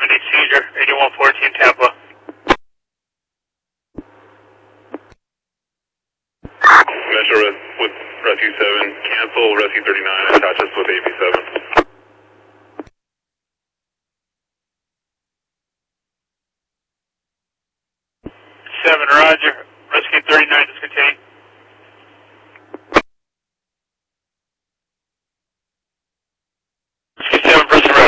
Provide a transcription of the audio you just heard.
pending seizure, 8114 Tampa. Metro with Rescue 7, cancel Rescue 39, attach us with AB7. 7, roger. Rescue 39 is contained.